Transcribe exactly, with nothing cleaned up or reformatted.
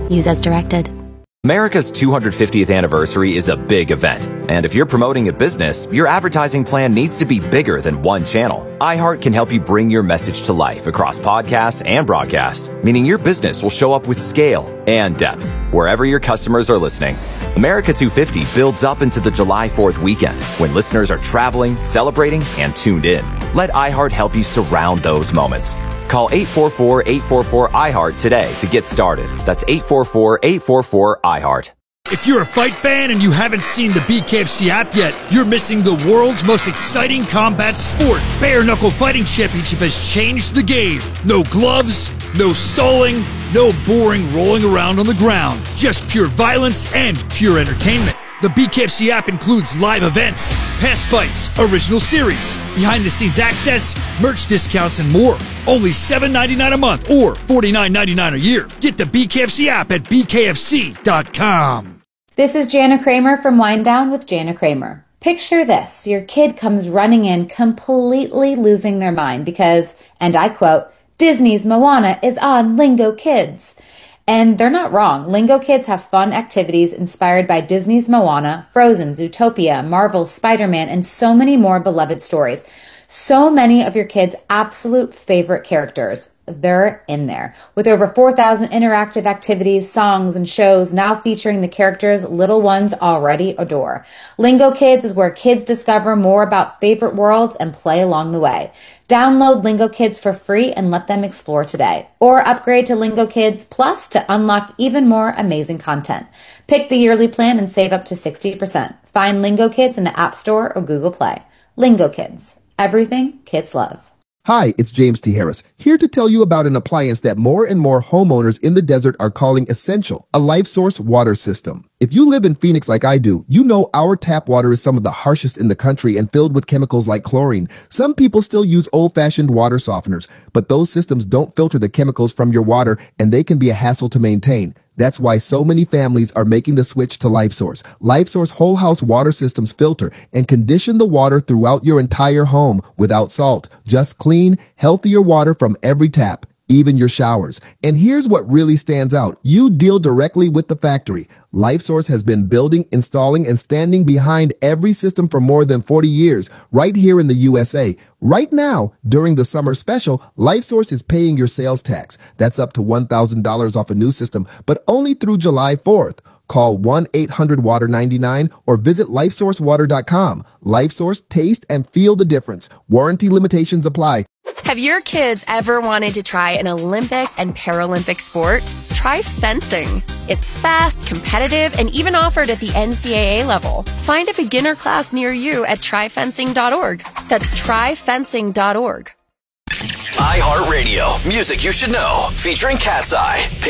Use as directed. America's two hundred fiftieth anniversary is a big event, and if you're promoting a business, your advertising plan needs to be bigger than one channel. iHeart can help you bring your message to life across podcasts and broadcast, meaning your business will show up with scale and depth wherever your customers are listening. America two fifty builds up into the July fourth weekend when listeners are traveling, celebrating, and tuned in. Let iHeart help you surround those moments. Call eight four four, eight four four, I heart today to get started. That's eight four four, eight four four, I heart. If you're a fight fan and you haven't seen the B K F C app yet, you're missing the world's most exciting combat sport. Bare Knuckle Fighting Championship has changed the game. No gloves, no stalling, no boring rolling around on the ground. Just pure violence and pure entertainment. The B K F C app includes live events, past fights, original series, behind-the-scenes access, merch discounts, and more. Only seven dollars and ninety-nine cents a month or forty-nine dollars and ninety-nine cents a year. Get the B K F C app at B K F C dot com. This is Jana Kramer from Wind Down with Jana Kramer. Picture this. Your kid comes running in completely losing their mind because, and I quote, Disney's Moana is on Lingo Kids. And they're not wrong. Lingo Kids have fun activities inspired by Disney's Moana, Frozen, Zootopia, Marvel's Spider-Man, and so many more beloved stories. So many of your kids' absolute favorite characters. They're in there. With over four thousand interactive activities, songs, and shows now featuring the characters little ones already adore. Lingo Kids is where kids discover more about favorite worlds and play along the way. Download Lingo Kids for free and let them explore today. Or upgrade to Lingo Kids Plus to unlock even more amazing content. Pick the yearly plan and save up to sixty percent. Find Lingo Kids in the App Store or Google Play. Lingo Kids. Everything kids love. Hi, it's James T. Harris, here to tell you about an appliance that more and more homeowners in the desert are calling essential, a LifeSource water system. If you live in Phoenix like I do, you know our tap water is some of the harshest in the country and filled with chemicals like chlorine. Some people still use old-fashioned water softeners, but those systems don't filter the chemicals from your water and they can be a hassle to maintain. That's why so many families are making the switch to LifeSource. LifeSource whole house water systems filter and condition the water throughout your entire home without salt. Just clean, healthier water from every tap, even your showers. And here's what really stands out. You deal directly with the factory. LifeSource has been building, installing, and standing behind every system for more than forty years, right here in the U S A. Right now, during the summer special, LifeSource is paying your sales tax. That's up to one thousand dollars off a new system, but only through July fourth. Call one eight hundred water ninety-nine or visit lifesource water dot com. LifeSource, taste and feel the difference. Warranty limitations apply. Have your kids ever wanted to try an Olympic and Paralympic sport? Try fencing. It's fast, competitive, and even offered at the N C double A level. Find a beginner class near you at try fencing dot org. That's try fencing dot org. iHeartRadio, music you should know, featuring Cat's Eye.